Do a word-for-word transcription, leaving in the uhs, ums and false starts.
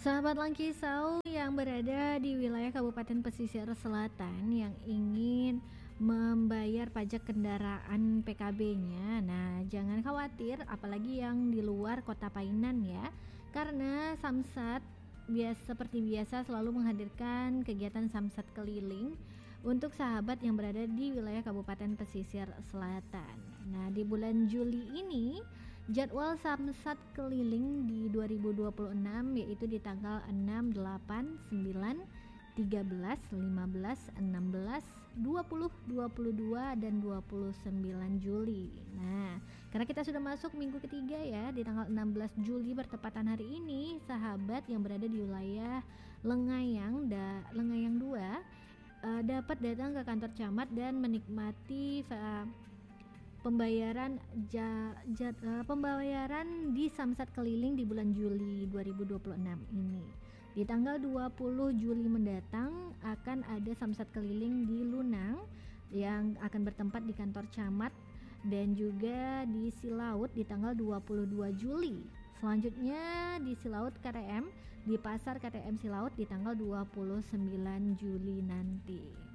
Sahabat Langkisau yang berada di wilayah Kabupaten Pesisir Selatan yang ingin membayar pajak kendaraan P K B-nya, nah jangan khawatir, apalagi yang di luar Kota Painan ya, karena Samsat biasa seperti biasa selalu menghadirkan kegiatan Samsat keliling untuk sahabat yang berada di wilayah Kabupaten Pesisir Selatan. Nah, di bulan Juli ini jadwal Samsat keliling di dua ribu dua puluh enam yaitu di tanggal enam, delapan, sembilan, tiga belas, lima belas, enam belas, dua puluh, dua puluh dua, dan dua puluh sembilan Juli. Nah, karena kita sudah masuk minggu ketiga ya, di tanggal enam belas Juli bertepatan hari ini, sahabat yang berada di wilayah Lengayang da, Lengayang dua uh, dapat datang ke kantor camat dan menikmati uh, pembayaran ja, ja, uh, pembayaran di Samsat keliling di bulan Juli dua ribu dua puluh enam ini. Di tanggal dua puluh Juli mendatang akan ada Samsat keliling di Lunang yang akan bertempat di kantor camat, dan juga di Silaut di tanggal dua puluh dua Juli. Selanjutnya di Silaut K T M, di Pasar K T M Silaut di tanggal dua puluh sembilan Juli nanti.